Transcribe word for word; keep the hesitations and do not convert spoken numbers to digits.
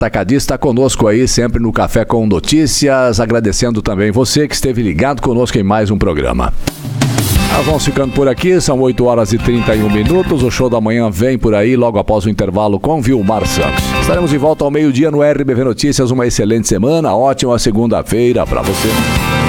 Atacadista conosco aí sempre no Café com Notícias, agradecendo também você que esteve ligado conosco em mais um programa. Nós vamos ficando por aqui, são oito horas e trinta e um minutos, o Show da Manhã vem por aí logo após o intervalo com Vilmar Santos. Estaremos de volta ao meio-dia no R B V Notícias, uma excelente semana, ótima segunda-feira para você.